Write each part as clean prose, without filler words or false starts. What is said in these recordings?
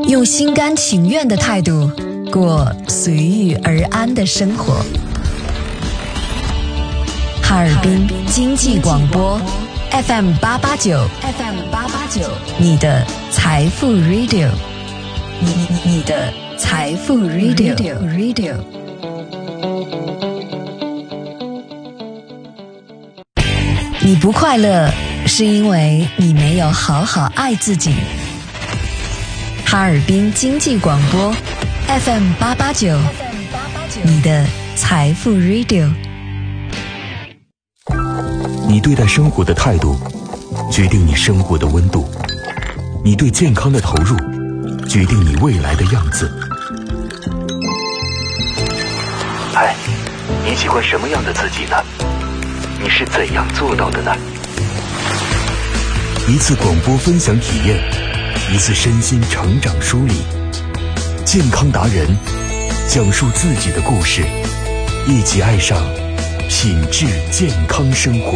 用心甘情愿的态度过随遇而安的生活。哈尔滨经济广播 FM889， 你的财富 Radio， 你的财富 Radio。你不快乐，是因为你没有好好爱自己。哈尔滨经济广播 FM889， 你的财富 Radio。 你对待生活的态度决定你生活的温度，你对健康的投入决定你未来的样子。嗨，你喜欢什么样的自己呢？你是怎样做到的呢？一次广播分享体验，一次身心成长梳理，健康达人讲述自己的故事，一起爱上品质健康生活。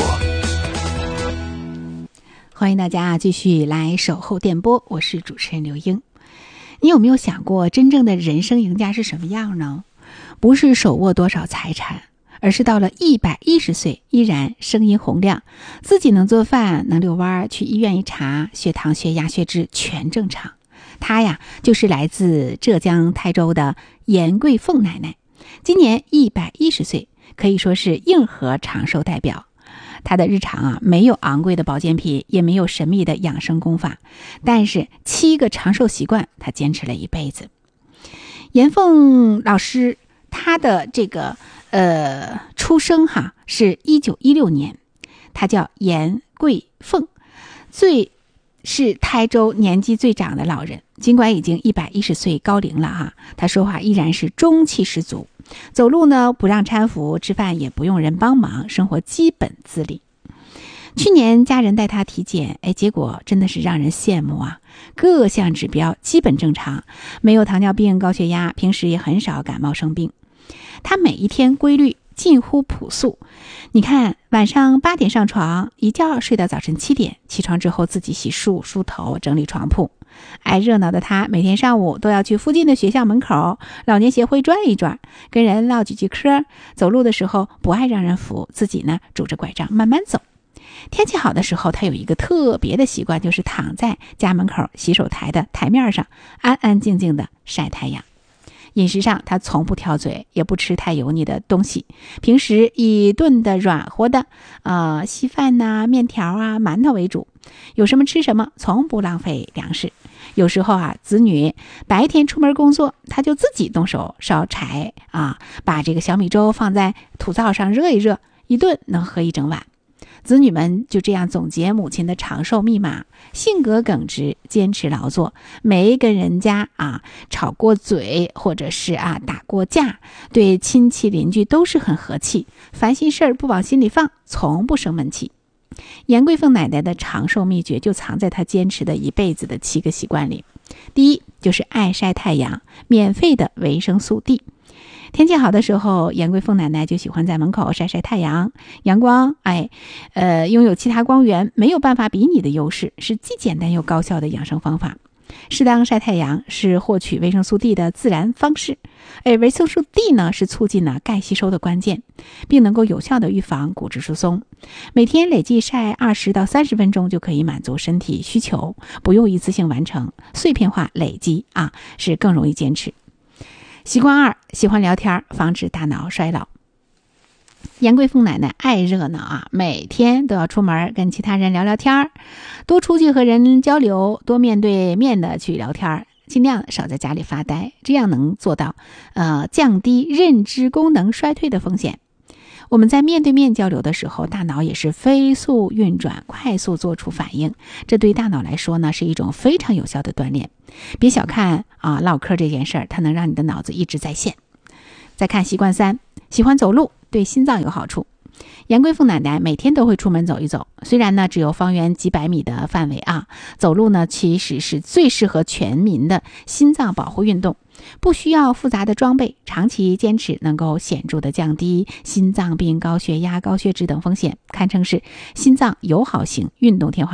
欢迎大家继续来守候电波，我是主持人刘英。你有没有想过，真正的人生赢家是什么样呢？不是手握多少财产，而是到了110岁依然声音洪亮，自己能做饭，能遛弯，去医院一查，血糖、血压、血脂全正常。她呀，就是来自浙江台州的严桂凤奶奶，今年110岁，可以说是硬核长寿代表。她的日常没有昂贵的保健品，也没有神秘的养生功法，但是7个长寿习惯，她坚持了一辈子。严凤老师，她的这个出生是1916年，她叫严桂凤，是台州年纪最长的老人，尽管已经110岁高龄了她说话依然是中气十足，走路呢不让搀扶，吃饭也不用人帮忙，生活基本自理。去年家人带她体检，结果真的是让人羡慕各项指标基本正常，没有糖尿病、高血压，平时也很少感冒生病。她每一天规律近乎朴素，你看晚上8点上床，一觉睡到早晨7点，起床之后自己洗漱、梳头、整理床铺。爱热闹的她每天上午都要去附近的学校门口、老年协会转一转，跟人唠几句嗑。走路的时候不爱让人扶，自己呢拄着拐杖慢慢走。天气好的时候，她有一个特别的习惯，就是躺在家门口洗手台的台面上，安安静静的晒太阳。饮食上她从不挑嘴，也不吃太油腻的东西，平时以炖的软和的稀饭面条馒头为主，有什么吃什么，从不浪费粮食。有时候子女白天出门工作，她就自己动手烧柴把这个小米粥放在土灶上热一热，一顿能喝一整晚。子女们就这样总结母亲的长寿密码：性格耿直，坚持劳作，没跟人家吵过嘴，或者是打过架，对亲戚邻居都是很和气，烦心事儿不往心里放，从不生闷气。严桂凤奶奶的长寿秘诀就藏在她坚持的一辈子的7个习惯里。第一，就是爱晒太阳，免费的维生素 D。天气好的时候，严桂凤奶奶就喜欢在门口晒晒太阳。阳光拥有其他光源没有办法比拟的优势，是既简单又高效的养生方法。适当晒太阳是获取维生素 D 的自然方式。维生素 D 呢是促进钙吸收的关键，并能够有效的预防骨质疏松。每天累计晒20到30分钟就可以满足身体需求，不用一次性完成，碎片化累积是更容易坚持。习惯2，喜欢聊天，防止大脑衰老。严桂凤奶奶爱热闹每天都要出门跟其他人聊聊天，多出去和人交流，多面对面的去聊天，尽量少在家里发呆，这样能做到降低认知功能衰退的风险。我们在面对面交流的时候，大脑也是飞速运转，快速做出反应，这对大脑来说呢是一种非常有效的锻炼。别小看唠嗑这件事儿，它能让你的脑子一直在线。再看习惯3，喜欢走路，对心脏有好处。严桂凤奶奶每天都会出门走一走，虽然呢只有方圆几百米的范围走路呢其实是最适合全民的心脏保护运动，不需要复杂的装备，长期坚持能够显著的降低心脏病、高血压、高血脂等风险，堪称是心脏友好型运动天花板。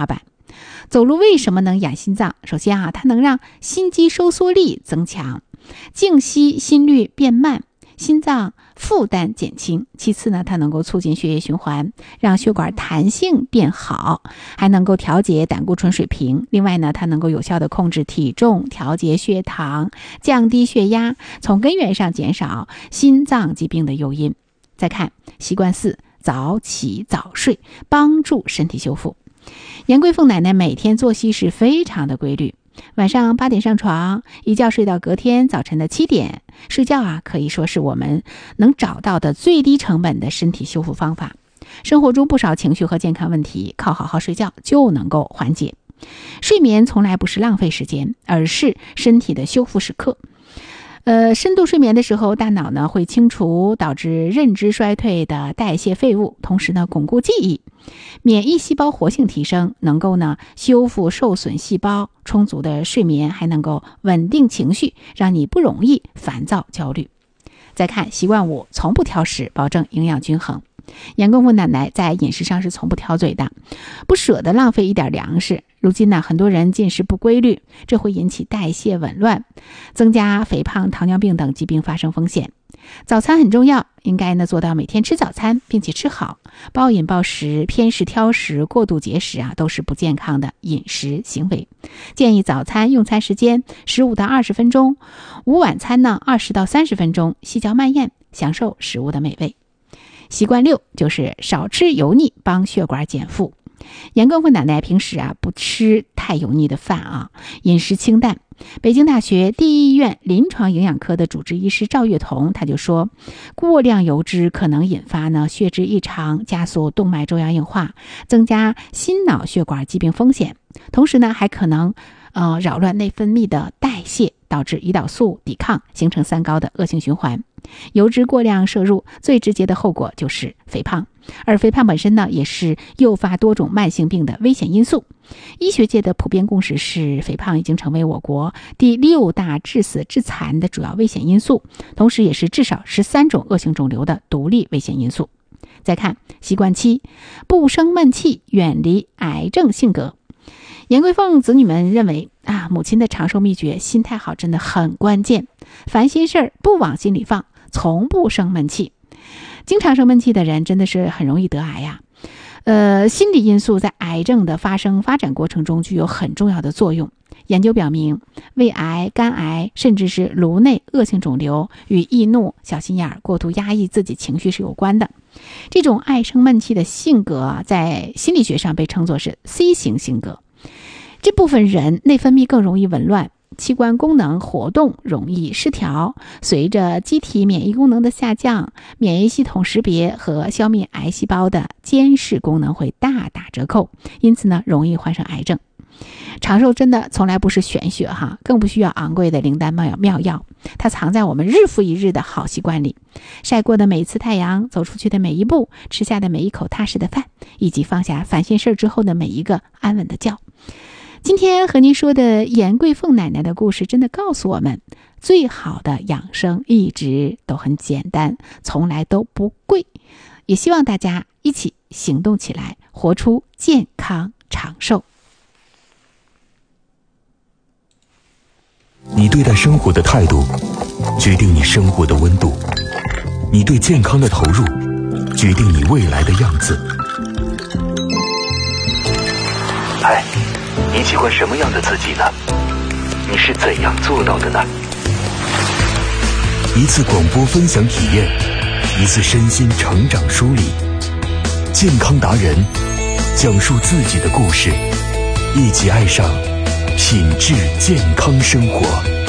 走路为什么能养心脏？首先它能让心肌收缩力增强，静息心率变慢，心脏负担减轻。其次呢，它能够促进血液循环，让血管弹性变好，还能够调节胆固醇水平。另外呢，它能够有效的控制体重，调节血糖，降低血压，从根源上减少心脏疾病的诱因。再看习惯4，早起早睡，帮助身体修复。严桂凤奶奶每天作息是非常的规律，晚上8点上床，一觉睡到隔天早晨的7点。睡觉可以说是我们能找到的最低成本的身体修复方法。生活中不少情绪和健康问题靠好好睡觉就能够缓解。睡眠从来不是浪费时间，而是身体的修复时刻。深度睡眠的时候，大脑呢会清除导致认知衰退的代谢废物，同时呢巩固记忆，免疫细胞活性提升，能够呢修复受损细胞。充足的睡眠还能够稳定情绪，让你不容易烦躁焦虑。再看习惯5，从不挑食，保证营养均衡。严公公奶奶在饮食上是从不挑嘴的，不舍得浪费一点粮食。如今呢，很多人进食不规律，这会引起代谢紊乱，增加肥胖、糖尿病等疾病发生风险。早餐很重要，应该呢做到每天吃早餐，并且吃好。暴饮暴食、偏食挑食、过度节食都是不健康的饮食行为。建议早餐用餐时间15到20分钟，午晚餐呢20到30分钟，细嚼慢咽，享受食物的美味。习惯6就是少吃油腻，帮血管减负。严公公奶奶平时不吃太油腻的饭饮食清淡。北京大学第一医院临床营养科的主治医师赵月彤他就说，过量油脂可能引发血脂异常，加速动脉粥样硬化，增加心脑血管疾病风险，同时呢还可能扰乱内分泌的代谢，导致胰岛素抵抗，形成3高的恶性循环。油脂过量摄入最直接的后果就是肥胖，而肥胖本身呢也是诱发多种慢性病的危险因素。医学界的普遍共识是，肥胖已经成为我国第6大致死致残的主要危险因素，同时也是至少13种恶性肿瘤的独立危险因素。再看习惯7，不生闷气，远离癌症性格。严桂凤子女们认为母亲的长寿秘诀，心态好真的很关键，烦心事儿不往心里放，从不生闷气。经常生闷气的人真的是很容易得癌呀。心理因素在癌症的发展过程中具有很重要的作用。研究表明，胃癌、肝癌甚至是颅内恶性肿瘤与易怒、小心眼、过度压抑自己情绪是有关的。这种爱生闷气的性格在心理学上被称作是 C 型性格。这部分人内分泌更容易紊乱，器官功能活动容易失调，随着机体免疫功能的下降，免疫系统识别和消灭癌细胞的监视功能会大打折扣，因此呢容易患上癌症。长寿真的从来不是玄学更不需要昂贵的灵丹妙药，它藏在我们日复一日的好习惯里。晒过的每一次太阳，走出去的每一步，吃下的每一口踏实的饭，以及放下烦心事之后的每一个安稳的觉。今天和您说的严桂凤奶奶的故事，真的告诉我们，最好的养生一直都很简单，从来都不贵。也希望大家一起行动起来，活出健康长寿。 你对待生活的态度，决定你生活的温度；你对健康的投入，决定你未来的样子。嗨，你喜欢什么样的自己呢？你是怎样做到的呢？一次广播分享体验，一次身心成长梳理，健康达人讲述自己的故事，一起爱上品质健康生活。